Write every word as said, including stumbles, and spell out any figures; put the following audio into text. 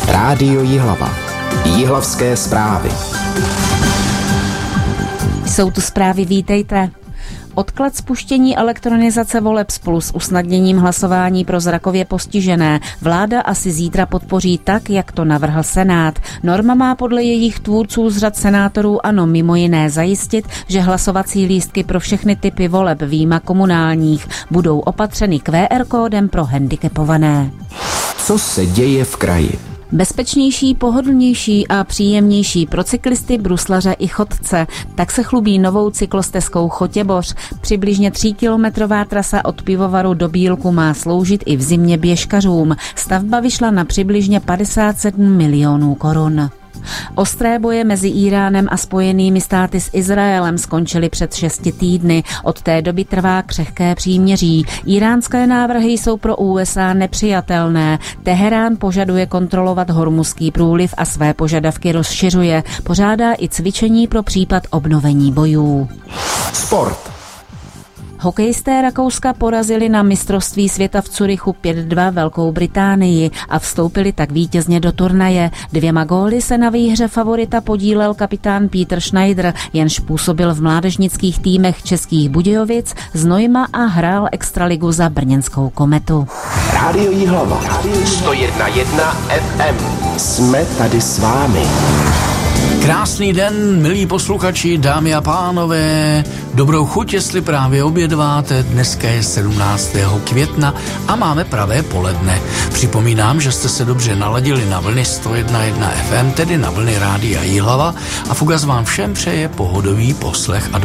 Rádio Jihlava. Jihlavské zprávy. Jsou tu zprávy, vítejte. Odklad spuštění elektronizace voleb spolu s usnadněním hlasování pro zrakově postižené vláda asi zítra podpoří tak, jak to navrhl Senát. Norma má podle jejich tvůrců z řad senátorů ANO mimo jiné zajistit, že hlasovací lístky pro všechny typy voleb vyjma komunálních budou opatřeny Q R kódem pro handicapované. Co se děje v kraji? Bezpečnější, pohodlnější a příjemnější pro cyklisty, bruslaře i chodce. Tak se chlubí novou cyklostezkou Chotěboř. Přibližně tříkilometrová trasa od Pivovaru do Bílku má sloužit i v zimě běžkařům. Stavba vyšla na přibližně padesát sedm milionů korun. Ostré boje mezi Íránem a Spojenými státy s Izraelem skončily před šesti týdny. Od té doby trvá křehké příměří. Íránské návrhy jsou pro U S A nepřijatelné. Teherán požaduje kontrolovat Hormuzský průliv a své požadavky rozšiřuje. Pořádá i cvičení pro případ obnovení bojů. Sport. Hokejisté Rakouska porazili na mistrovství světa v Curychu pět dva Velkou Británii a vstoupili tak vítězně do turnaje. Dvěma góly se na výhře favorita podílel kapitán Peter Schneider, jenž působil v mládežnických týmech Českých Budějovic, Znojma a hrál extraligu za brněnskou Kometu. Rádio Jihlava. sto jedna jedna F M. Jsme tady s vámi. Krásný den, milí posluchači, dámy a pánové. Dobrou chuť, jestli právě obědváte. Dneska je sedmnáctého května a máme pravé poledne. Připomínám, že jste se dobře naladili na vlny sto jedna jedna F M, tedy na vlny Rádia Jihlava, a Fugas vám všem přeje pohodový poslech a